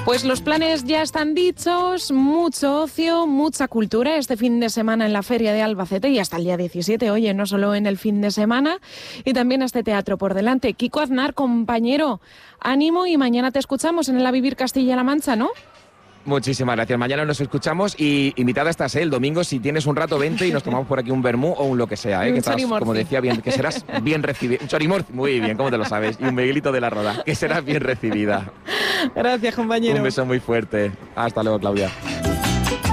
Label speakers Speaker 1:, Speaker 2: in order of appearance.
Speaker 1: Pues los planes ya están dichos, mucho ocio, mucha cultura este fin de semana en la Feria de Albacete y hasta el día 17, oye, no solo en el fin de semana, y también a este teatro por delante. Kiko Aznar, compañero, ánimo y mañana te escuchamos en el A Vivir Castilla-La Mancha, ¿no?
Speaker 2: Muchísimas gracias. Mañana nos escuchamos y invitada estás, el domingo, si tienes un rato, vente y nos tomamos por aquí un vermú o un lo que sea, que estás, como decía, bien, que serás bien recibida. Un chorimorci, muy bien, ¿cómo te lo sabes? Y un Miguelito de la Roda, que serás bien recibida.
Speaker 1: Gracias, compañero.
Speaker 2: Un beso muy fuerte. Hasta luego, Claudia.